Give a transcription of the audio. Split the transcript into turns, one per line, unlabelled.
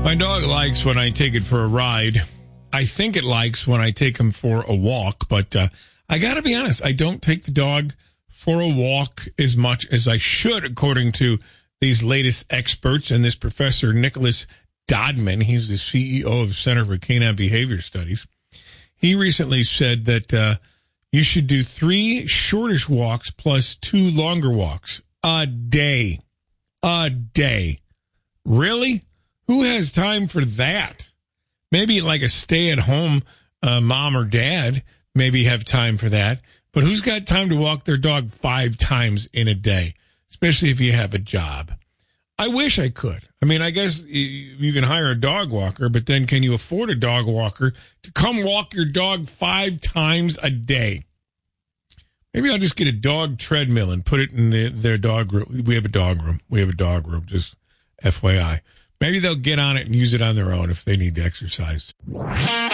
My dog likes when I take it for a ride. I think it likes when I take him for a walk, but I got to be honest, I don't take the dog for a walk as much as I should, according to these latest experts and this Professor Nicholas Dodman. He's the CEO of Center for Canine Behavior Studies. He recently said that you should do 3 shortish walks plus 2 longer walks a day. A day. Really? Who has time for that? Maybe like a stay-at-home mom or dad maybe have time for that. But who's got time to walk their dog 5 times in a day, especially if you have a job? I wish I could. I mean, I guess you can hire a dog walker, but then can you afford a dog walker to come walk your dog 5 times a day? Maybe I'll just get a dog treadmill and put it in their dog room. We have a dog room. Just FYI. Maybe they'll get on it and use it on their own if they need to exercise.